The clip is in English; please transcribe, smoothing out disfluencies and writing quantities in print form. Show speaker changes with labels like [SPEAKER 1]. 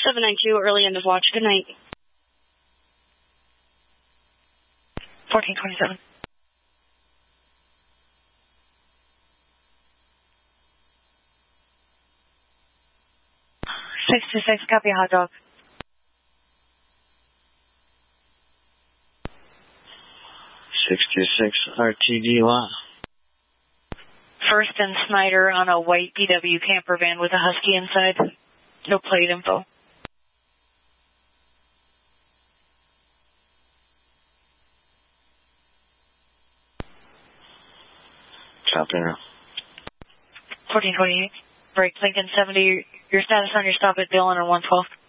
[SPEAKER 1] 792, early end of watch. Good night.
[SPEAKER 2] 1427. 626, copy, hot dog.
[SPEAKER 3] 626 RTD lot.
[SPEAKER 2] First and Snyder on a white PW camper van with a Husky inside. No plate info.
[SPEAKER 3] Copy now.
[SPEAKER 2] 1428. Break Lincoln 70. Your status on your stop at Dillon and 112.